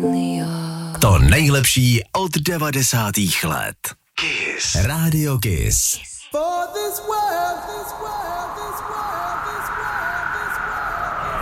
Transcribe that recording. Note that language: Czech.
To nejlepší od 90. let. Kiss. Radio Kiss. For this world